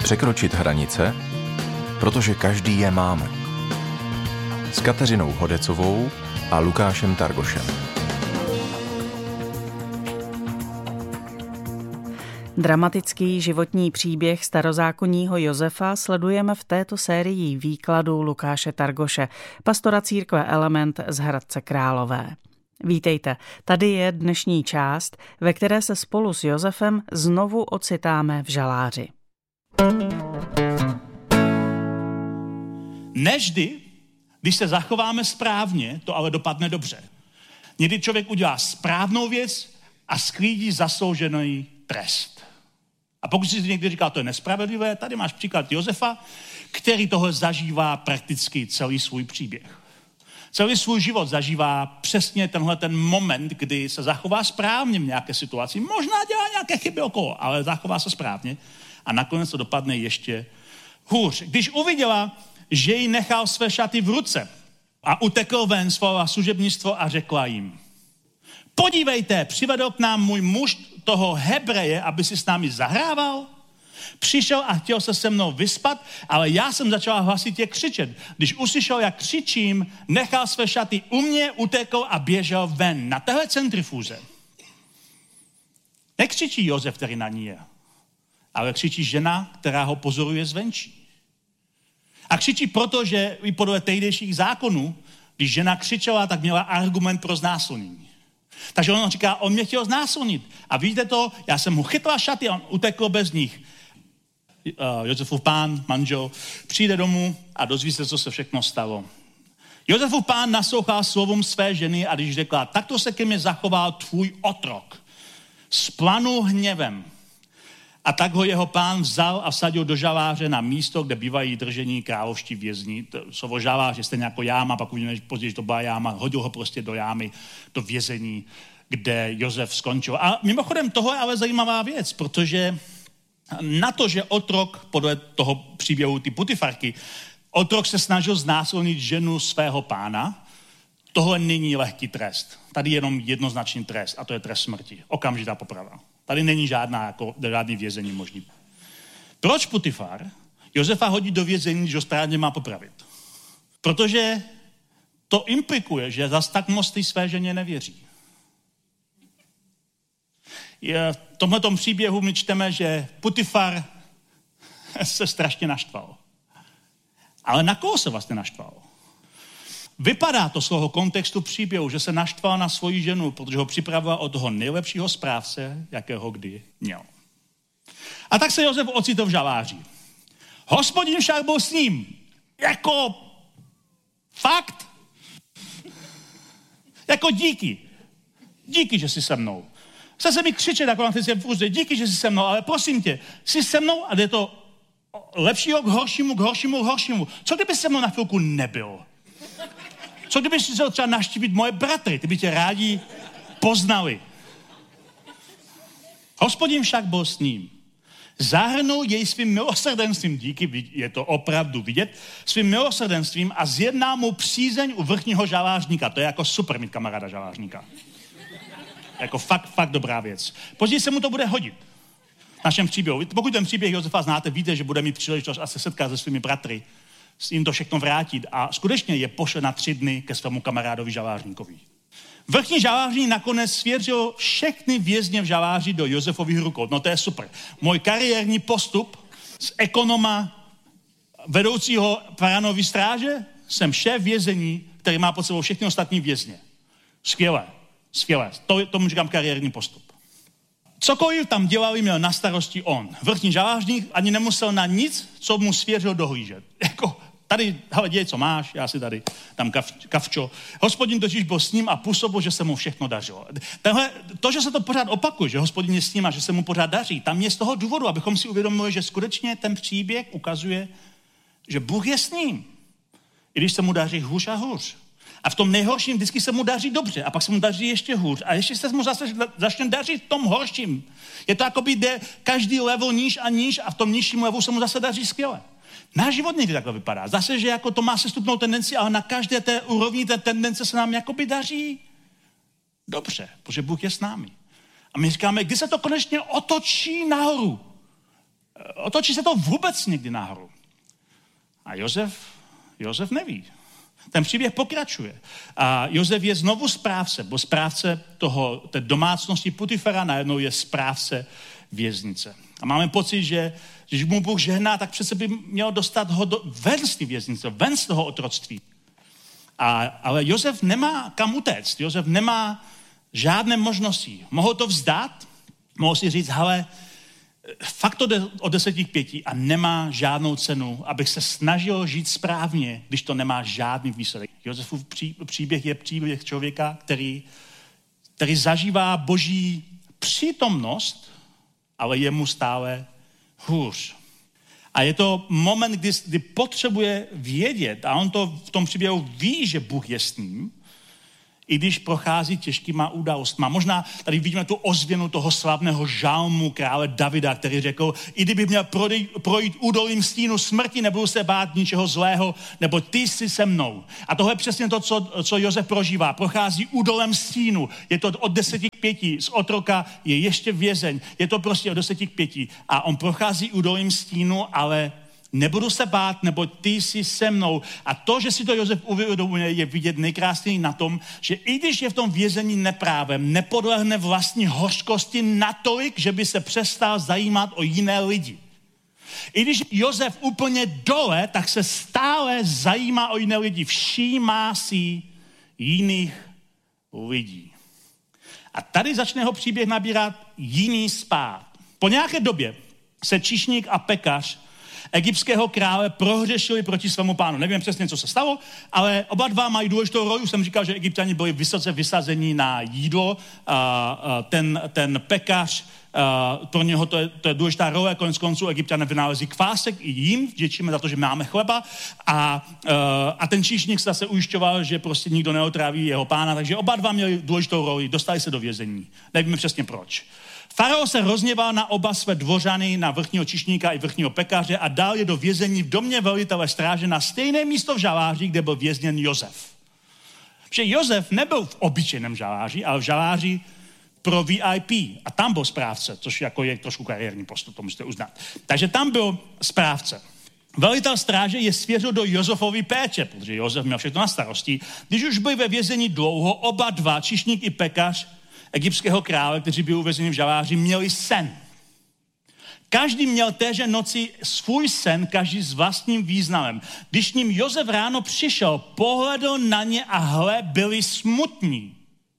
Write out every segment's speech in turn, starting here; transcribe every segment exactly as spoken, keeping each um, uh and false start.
Překročit hranice, protože každý je máme. S Kateřinou Hodecovou a Lukášem Targošem. Dramatický životní příběh starozákonního Josefa sledujeme v této sérii výkladů Lukáše Targoše, pastora církve Element z Hradce Králové. Vítejte, tady je dnešní část, ve které se spolu s Josefem znovu ocitáme v žaláři. Nevždy, když se zachováme správně, to ale dopadne dobře. Někdy člověk udělá správnou věc a sklídí zasloužený trest. A pokud si někdy říká, to je nespravedlivé, tady máš příklad Josefa, který tohle zažívá prakticky celý svůj příběh. Celý svůj život zažívá přesně tenhle ten moment, kdy se zachová správně v nějaké situaci. Možná dělá nějaké chyby okolo, ale zachová se správně a nakonec to dopadne ještě hůř. Když uviděla, že jí nechal své šaty v ruce a utekl ven, svolala služebnictvo a řekla jim: podívejte, přivedl k nám můj muž toho Hebreje, aby si s námi zahrával. Přišel a chtěl se se mnou vyspat, ale já jsem začala hlasitě křičet. Když uslyšel, jak křičím, nechal své šaty u mě, utekl a běžel ven na téhle centrifuze. Nekřičí Josef, který na ní je, ale křičí žena, která ho pozoruje zvenčí. A křičí proto, že i podle tehdejších zákonů, když žena křičela, tak měla argument pro znásilnění. Takže on říká, on mě chtěl znásilnit. A vidíte to, já jsem mu chytla šaty a on utekl bez nich. Uh, Josefův pán, manžel, přijde domů a dozví se, co se všechno stalo. Josefův pán naslouchal slovům své ženy a když řekla, takto se ke mně zachoval tvůj otrok. Splanul hněvem. A tak ho jeho pán vzal a vsadil do žaláře na místo, kde bývají držení královští vězni. Slovo žalář je stejně jako jáma, pak uvidíme později, že to byla jáma. Hodil ho prostě do jámy, do vězení, kde Josef skončil. A mimochodem tohle je ale zajímavá věc, protože na to, že otrok, podle toho příběhu ty Putifarky, otrok se snažil znásilnit ženu svého pána, tohle není lehký trest. Tady je jenom jednoznačný trest a to je trest smrti. Okamžitá poprava. Tady není žádná, jako, žádný vězení možný. Proč Putifar Josefa hodí do vězení, že ho správně má popravit? Protože to implikuje, že zas tak moc té své ženě nevěří. V tomhletom příběhu my čteme, že Putifar se strašně naštval. Ale na koho se vlastně naštval? Vypadá to z toho kontextu příběhu, že se naštval na svoji ženu, protože ho připravoval od toho nejlepšího správce, jakého kdy měl. A tak se Josef ocitl v žaláři. Hospodin však byl s ním. Jako fakt? Jako díky. Díky, že jsi se mnou. Chce se mi křičet, jako na ty v úzdě. Díky, že jsi se mnou, ale prosím tě, jsi se mnou a jde to lepšího k horšímu, k horšímu, k horšímu. Co kdyby se mnou na chvilku nebyl? Co kdyby si chtěl třeba navštívit moje bratry, ty by tě rádi poznali. Hospodin však byl s ním. Zahrnul jej svým milosrdenstvím, díky, je to opravdu vidět, svým milosrdenstvím a zjednal mu přízeň u vrchního žalářníka. To je jako super mít kamaráda žalářníka. Jako fakt, fakt dobrá věc. Později se mu to bude hodit. V našem příběhu. Pokud ten příběh Josefa znáte, víte, že bude mít příležitost a se setkat se svými bratry, s jim to všechno vrátit a skutečně je pošle na tři dny ke svému kamarádovi žalářníkovi. Vrchní žalářník nakonec svěřil všechny vězně v žaláři do Josefových rukou. No to je super. Můj kariérní postup z ekonoma vedoucího Paranovy stráže jsem šéf vězení, který má pod sebou všechny ostatní vězně. Skvělé, skvělé. To, tomu říkám kariérní postup. Cokoliv tam dělali, měl na starosti on. Vrchní žalářník ani nemusel na nic, co mu svěřil, dohlížet. Jako tady, hele, děj, co máš, já si tady dám kav, kavčo. Hospodin totiž byl s ním a působil, že se mu všechno dařilo. Tenhle, to, že se to pořád opakuje, že Hospodin je s ním a že se mu pořád daří, tam je z toho důvodu, abychom si uvědomili, že skutečně ten příběh ukazuje, že Bůh je s ním. I když se mu daří hůř a hůř. A v tom nejhorším vždycky se mu daří dobře a pak se mu daří ještě hůř. A ještě se mu zase začne dařit v tom horším. Je to jako by jde každý level níž a níž a v tom nižším levelu se mu zase daří skvěle. Náš život někdy takhle vypadá. Zase, že jako to má sestupnou tendenci, ale na každé té úrovni té tendence se nám jakoby daří dobře, protože Bůh je s námi. A my říkáme, kdy se to konečně otočí nahoru. otočí se to vůbec někdy nahoru. A Josef, Josef neví. Ten příběh pokračuje. A Josef je znovu správce, bo správce toho, té domácnosti Potifara najednou je správce věznice. A máme pocit, že když mu Bůh žehná, tak přece by měl dostat ho do, ven z té věznice, ven z toho otroctví. A, ale Josef nemá kam utéct. Josef nemá žádné možnosti. Mohl to vzdát, mohl si říct, hele, fakt to jde od deseti k pěti a nemá žádnou cenu, abych se snažil žít správně, když to nemá žádný výsledek. Josefův pří, příběh je příběh člověka, který, který zažívá Boží přítomnost, ale je mu stále hůř. A je to moment, kdy, kdy potřebuje vědět, a on to v tom příběhu ví, že Bůh je s ním, i když prochází těžkýma událostma. Možná tady vidíme tu ozvěnu toho slavného žalmu krále Davida, který řekl, i kdybych měl projít, projít údolím stínu smrti, nebudu se bát ničeho zlého, nebo ty jsi se mnou. A tohle je přesně to, co, co Josef prožívá. Prochází údolem stínu. Je to od deseti k pěti. Z otroka je ještě vězeň. Je to prostě od deseti k pěti. A on prochází údolím stínu, ale nebudu se bát, nebo ty jsi se mnou. A to, že si to Josef uvědomuje, je vidět nejkrásněji na tom, že i když je v tom vězení neprávem, nepodlehne vlastní hořkosti natolik, že by se přestal zajímat o jiné lidi. I když Josef úplně dole, tak se stále zajímá o jiné lidi. Všímá si jiných lidí. A tady začne ho příběh nabírat jiný spád. Po nějaké době se číšník a pekař egyptského krále prohřešili proti svému pánu. Nevím přesně, co se stalo, ale oba dva mají důležitou roli. Už jsem říkal, že Egypťani byli vysoce vysazení na jídlo. Ten, ten pekař, pro něho to je, to je důležitá role. Konec konců Egypťané vynálezí kvásek i jim, vděčíme za to, že máme chleba. A, a ten číšník se zase ujišťoval, že prostě nikdo neotráví jeho pána, takže oba dva měli důležitou roli, dostali se do vězení. Nevíme přesně proč. Farao se rozněval na oba své dvořany, na vrchního číšníka i vrchního pekaře a dal je do vězení v domě velitele stráže na stejné místo v žaláři, kde byl vězněn Josef. Protože Josef nebyl v obyčejném žaláři, ale v žaláři pro V I P. A tam byl správce, což jako je trošku kariérní postup, to musíte uznat. Takže tam byl správce. Velitel stráže je svěřil do Josefovy péče, protože Josef měl všechno na starosti. Když už byli ve vězení dlouho, oba dva, číšník i pekař, egyptského krále, kteří byli uvězněni v žaláři, měli sen. Každý měl téže noci svůj sen, každý s vlastním významem. Když ním Josef ráno přišel, pohledl na ně a hle, byli smutní.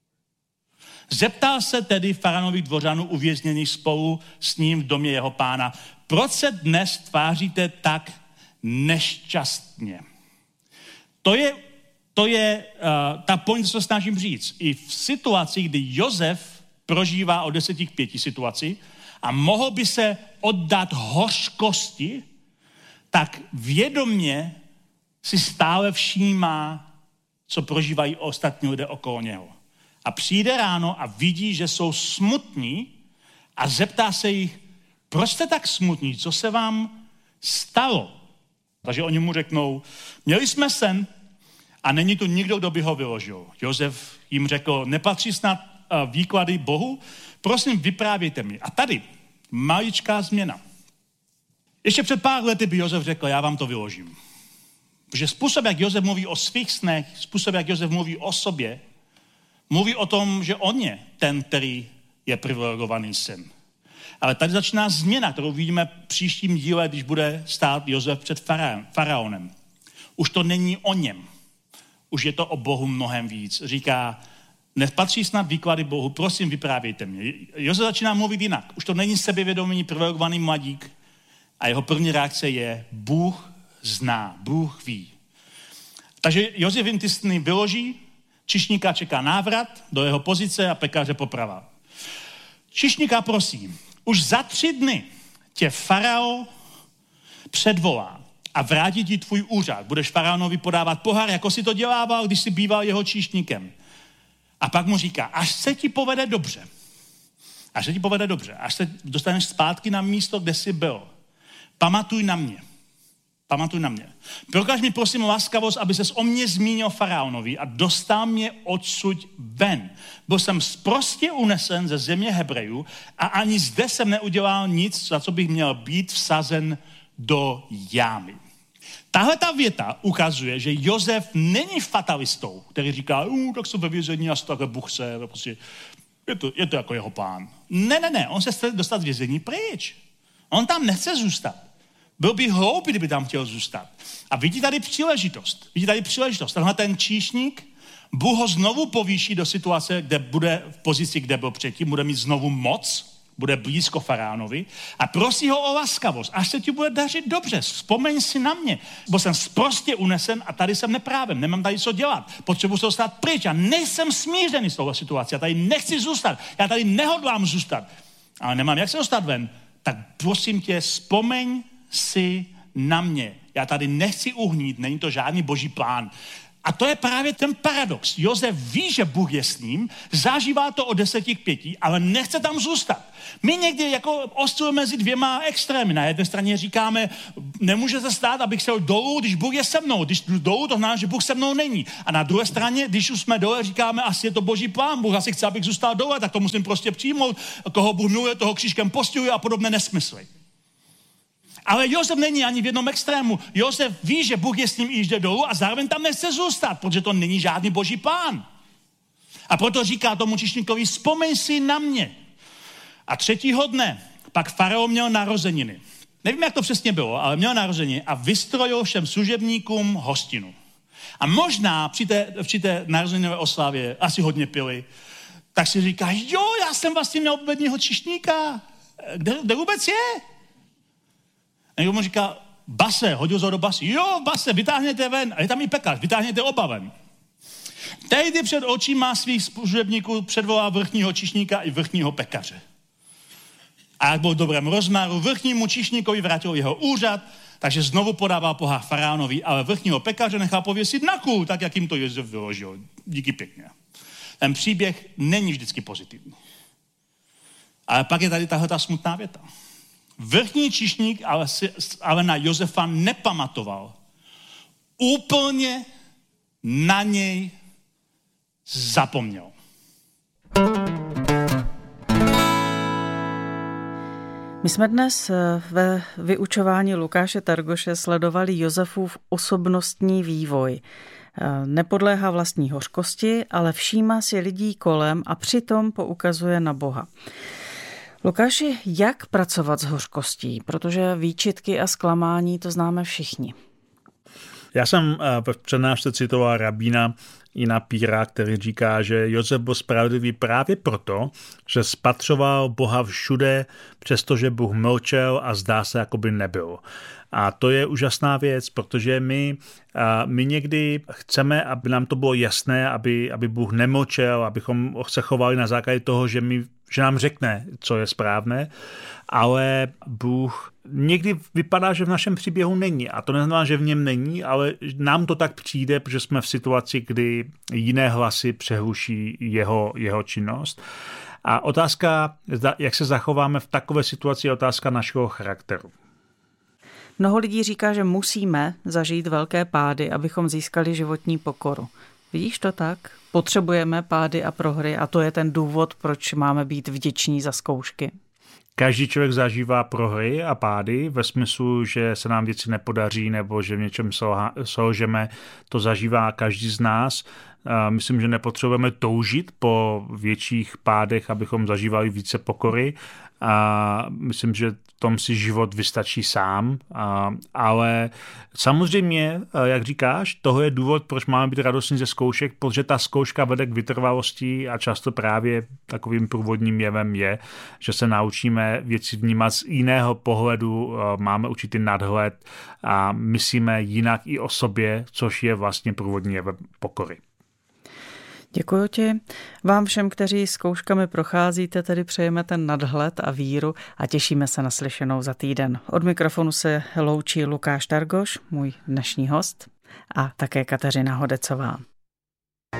Zeptal se tedy faraonových dvořanů uvězněných spolu s ním v domě jeho pána, proč se dnes tváříte tak nešťastně? To je To je uh, ta point, co snažím říct. I v situaci, kdy Josef prožívá od deseti k pěti situaci a mohl by se oddat hořkosti, tak vědomě si stále všímá, co prožívají ostatní lidé okolo něho. A přijde ráno a vidí, že jsou smutní a zeptá se jich, proč jste tak smutní, co se vám stalo? Takže oni mu řeknou, měli jsme sen, a není tu nikdo, kdo by ho vyložil. Josef jim řekl, nepatří snad uh, výklady Bohu? Prosím, vyprávějte mi. A tady maličká změna. Ještě před pár lety by Josef řekl, já vám to vyložím. Protože způsob, jak Josef mluví o svých snech, způsob, jak Josef mluví o sobě, mluví o tom, že on je ten, který je privilegovaný syn. Ale tady začíná změna, kterou vidíme v příštím díle, když bude stát Josef před faraonem. Už to není o něm. Už je to o Bohu mnohem víc. Říká, nepatří snad výklady Bohu, prosím, vyprávějte mě. Josef začíná mluvit jinak. Už to není sebevědomý, privilegovaný mladík. A jeho první reakce je, Bůh zná, Bůh ví. Takže Josef jim ty sny vyloží, čišníka čeká návrat do jeho pozice a pekaře poprava. Čišníka prosím, už za tři dny tě farao předvolá a vrátí ti tvůj úřad. Budeš faraonovi podávat pohár, jako si to dělával, když jsi býval jeho číšníkem. A pak mu říká, až se ti povede dobře. Až se ti povede dobře. Až se dostaneš zpátky na místo, kde jsi byl. Pamatuj na mě. Pamatuj na mě. Prokaž mi prosím laskavost, aby ses o mě zmínil faraonovi a dostal mě odsud ven. Byl jsem sprostě unesen ze země Hebrejů a ani zde jsem neudělal nic, za co bych měl být vsazen do jámy. Tahle ta věta ukazuje, že Josef není fatalistou, který říká, uh, tak jsem ve vězení a takhle Bůh se, prostě, je, to, je to jako jeho plán. Ne, ne, ne, on se chce dostat z vězení pryč. On tam nechce zůstat. Byl by hloupý, kdyby tam chtěl zůstat. A vidí tady příležitost. Vidí tady příležitost. Tenhle ten číšník, Bůh ho znovu povýší do situace, kde bude v pozici, kde byl předtím, bude mít znovu moc, bude blízko faraonovi a prosí ho o laskavost, až se ti bude dařit dobře, vzpomeň si na mě, bo jsem sprostě unesen a tady jsem neprávem, nemám tady co dělat, potřebuji se dostat pryč, já nejsem smířený s touhle situací, já tady nechci zůstat, já tady nehodlám zůstat, ale nemám jak se dostat ven, tak prosím tě, vzpomeň si na mě, já tady nechci uhnít, není to žádný boží plán. A to je právě ten paradox. Josef ví, že Bůh je s ním, zažívá to od deseti k pěti, ale nechce tam zůstat. My někdy jako oscilujeme mezi dvěma extrémy. Na jedné straně říkáme, nemůže se stát, abych šel dolů, když Bůh je se mnou. Když jdu dolů, to znamená, že Bůh se mnou není. A na druhé straně, když už jsme dole, říkáme, asi je to boží plán. Bůh asi chce, abych zůstal dole, tak to musím prostě přijmout. Koho Bůh miluje, toho křížkem postihuje a podobné nesmysly. Ale Josef není ani v jednom extrému. Josef ví, že Bůh je s ním i jde dolů a zároveň tam nechce zůstat, protože to není žádný boží plán. A proto říká tomu číšníkovi, vzpomeň si na mě. A třetího dne pak faraon měl narozeniny. Nevím, jak to přesně bylo, ale měl narozeniny a vystrojil všem služebníkům hostinu. A možná při té, při té narozeninové oslavě asi hodně pili, tak si říká, jo, já jsem vlastně měl obvedního číšníka. Kde, kde vůbec je? A někdo mu říká, base, hodil ho do basy. Jo, base, vytáhněte ven. A je tam i pekař, vytáhněte oba ven. Tehdy před očima svých služebníků předvolal vrchního číšníka i vrchního pekaře. A jak byl v dobrém rozmaru, vrchnímu číšníkovi vrátil jeho úřad, takže znovu podával pohár faraonovi, ale vrchního pekaře nechal pověsit na kůl, tak jak jim to Josef vyložil. Díky pěkně. Ten příběh není vždycky pozitivní. Ale pak je tady tahle ta smutná věta. Vrchní číšník ale, si, ale na Josefa nepamatoval. Úplně na něj zapomněl. My jsme dnes ve vyučování Lukáše Targoše sledovali Josefův osobnostní vývoj. Nepodléhá vlastní hořkosti, ale všímá si lidí kolem a přitom poukazuje na Boha. Lukáši, jak pracovat s hořkostí? Protože výčitky a zklamání to známe všichni. Já jsem v přednášce citoval rabína Jina Píra, který říká, že Josef byl spravedlivý právě proto, že spatřoval Boha všude, přestože Bůh mlčel a zdá se, jako by nebyl. A to je úžasná věc, protože my, my někdy chceme, aby nám to bylo jasné, aby, aby Bůh nemlčel, abychom se chovali na základě toho, že, my, že nám řekne, co je správné, ale Bůh někdy vypadá, že v našem příběhu není. A to neznamená, že v něm není, ale nám to tak přijde, protože jsme v situaci, kdy jiné hlasy přehluší jeho, jeho činnost. A otázka, jak se zachováme v takové situaci, je otázka našeho charakteru. Mnoho lidí říká, že musíme zažít velké pády, abychom získali životní pokoru. Vidíš to tak? Potřebujeme pády a prohry a to je ten důvod, proč máme být vděční za zkoušky. Každý člověk zažívá prohry a pády ve smyslu, že se nám věci nepodaří nebo že v něčem selžeme. To zažívá každý z nás. Myslím, že nepotřebujeme toužit po větších pádech, abychom zažívali více pokory. A myslím, že v tom si život vystačí sám, a, ale samozřejmě, jak říkáš, toho je důvod, proč máme být radostní ze zkoušek, protože ta zkouška vede k vytrvalosti a často právě takovým průvodním jevem je, že se naučíme věci vnímat z jiného pohledu, máme určitý nadhled a myslíme jinak i o sobě, což je vlastně průvodní jev pokory. Děkuji ti. Vám všem, kteří zkouškami procházíte, tedy přejeme ten nadhled a víru a těšíme se na slyšenou za týden. Od mikrofonu se loučí Lukáš Targoš, můj dnešní host, a také Kateřina Hodecová.